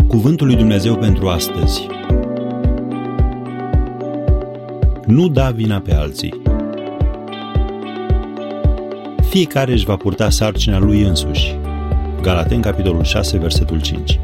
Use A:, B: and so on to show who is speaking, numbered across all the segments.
A: Cuvântul lui Dumnezeu pentru astăzi. Nu da vina pe alții. Fiecare își va purta sarcina lui însuși. Galateni, capitolul 6, versetul 5.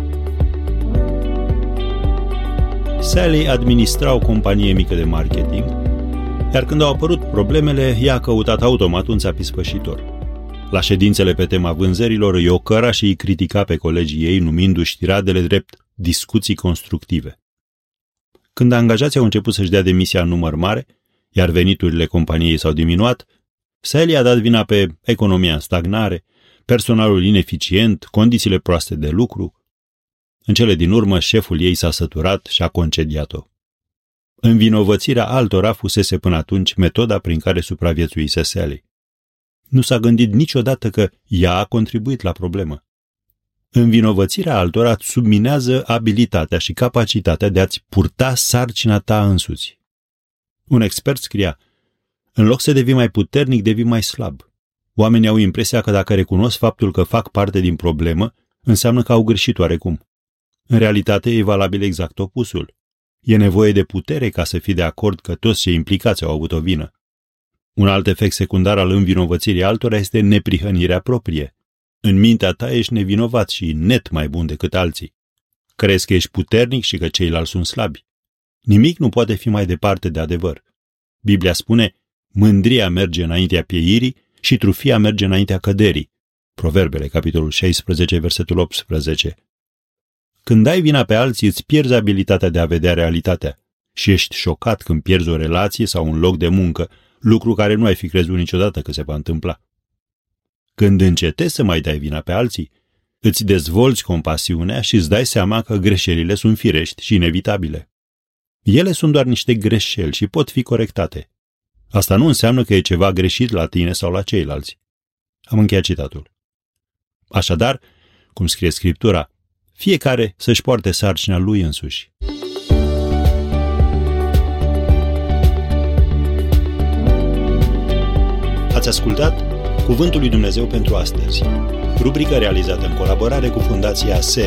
A: Sally administra o companie mică de marketing, iar când au apărut problemele, ea a căutat automat un țap ispășitor. La ședințele pe tema vânzărilor îi ocăra și îi critica pe colegii ei, numindu-și tiradele drept discuții constructive. Când angajații au început să-și dea demisia în număr mare, iar veniturile companiei s-au diminuat, Sally a dat vina pe economia în stagnare, personalul ineficient, condițiile proaste de lucru. În cele din urmă, șeful ei s-a săturat și a concediat-o. Învinovățirea altora fusese până atunci metoda prin care supraviețuise Sally. Nu s-a gândit niciodată că ea a contribuit la problemă. Învinovățirea altora îți subminează abilitatea și capacitatea de a-ți purta sarcina ta însuți. Un expert scria: în loc să devii mai puternic, devii mai slab. Oamenii au impresia că dacă recunosc faptul că fac parte din problemă, înseamnă că au greșit oarecum. În realitate e valabil exact opusul. E nevoie de putere ca să fii de acord că toți cei implicați au avut o vină. Un alt efect secundar al învinovățirii altora este neprihănirea proprie. În mintea ta ești nevinovat și net mai bun decât alții. Crezi că ești puternic și că ceilalți sunt slabi. Nimic nu poate fi mai departe de adevăr. Biblia spune: mândria merge înaintea pieirii și trufia merge înaintea căderii. Proverbele, capitolul 16, versetul 18. Când dai vina pe alții, îți pierzi abilitatea de a vedea realitatea și ești șocat când pierzi o relație sau un loc de muncă, lucru care nu ai fi crezut niciodată că se va întâmpla. Când încetezi să mai dai vina pe alții, îți dezvolți compasiunea și îți dai seama că greșelile sunt firești și inevitabile. Ele sunt doar niște greșeli și pot fi corectate. Asta nu înseamnă că e ceva greșit la tine sau la ceilalți. Am încheiat citatul. Așadar, cum scrie Scriptura, fiecare să-și poarte sarcina lui însuși. Ați ascultat Cuvântul lui Dumnezeu pentru astăzi, rubrica realizată în colaborare cu Fundația SE.